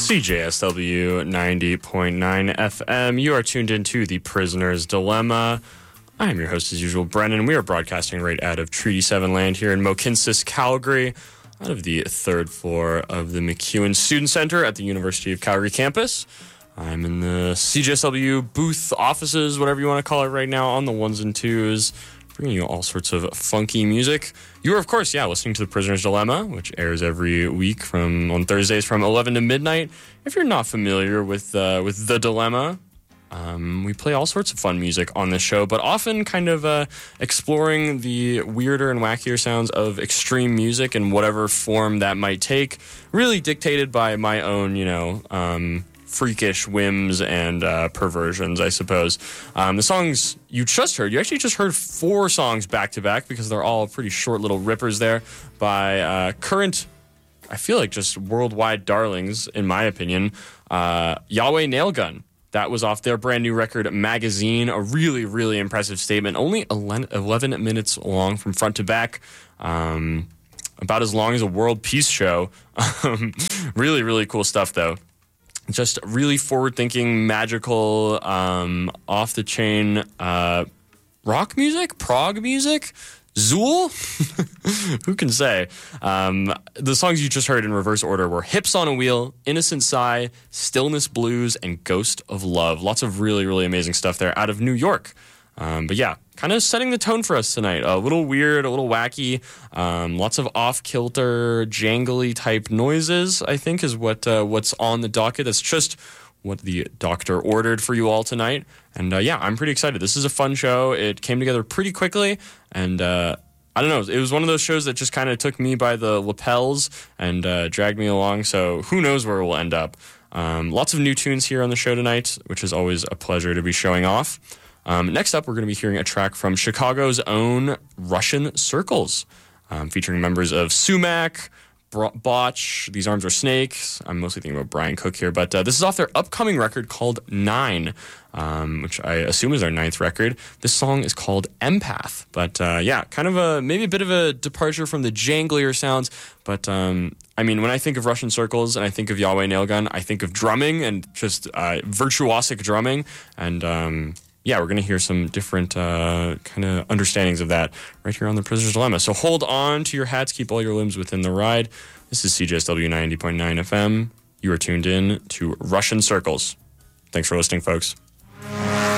CJSW 90.9 FM. You are tuned into The Prisoner's Dilemma. I am your host, as usual, Brennan. We are broadcasting right out of Treaty 7 land here in Mohkinstsis, Calgary, out of the third floor of the MacEwan Student Center at the University of Calgary campus. I'm in the CJSW booth offices, whatever you want to call it right now, on the ones and twos, bringing you all sorts of funky music. You are, of course, listening to The Prisoner's Dilemma, which airs every week on Thursdays from 11 to midnight. If you're not familiar with The Dilemma, we play all sorts of fun music on this show, but often kind of exploring the weirder and wackier sounds of extreme music in whatever form that might take, really dictated by my own, freakish whims and perversions, I suppose. The songs you actually just heard 4 songs back-to-back because they're all pretty short little rippers there by current, I feel like just worldwide darlings, in my opinion, Yahweh Nailgun. That was off their brand new record, Magazine. A really, really impressive statement. Only 11 minutes long from front to back. About as long as a world peace show. Really, really cool stuff, though. Just really forward-thinking, magical, off-the-chain rock music, prog music, Zool? Who can say? The songs you just heard in reverse order were Hips on a Wheel, Innocent Sigh, Stillness Blues, and Ghost of Love. Lots of really, really amazing stuff there out of New York. But yeah, kind of setting the tone for us tonight. A little weird, a little wacky, lots of off-kilter, jangly type noises, I think, is what's on the docket. That's just what the doctor ordered for you all tonight. And I'm pretty excited. This is a fun show. It came together pretty quickly, and I don't know. It was one of those shows that just kind of took me by the lapels and dragged me along, so who knows where we'll end up. Lots of new tunes here on the show tonight, which is always a pleasure to be showing off. Next up, we're going to be hearing a track from Chicago's own Russian Circles, featuring members of Sumac, Botch, These Arms Are Snakes. I'm mostly thinking about Brian Cook here, but this is off their upcoming record called 9, which I assume is their 9th record. This song is called Empath, but kind of maybe a bit of a departure from the janglier sounds, but when I think of Russian Circles and I think of Yahweh Nailgun, I think of drumming and just virtuosic drumming, and we're going to hear some different kind of understandings of that right here on The Prisoner's Dilemma. So hold on to your hats, keep all your limbs within the ride. This is CJSW 90.9 FM. You are tuned in to Russian Circles. Thanks for listening, folks.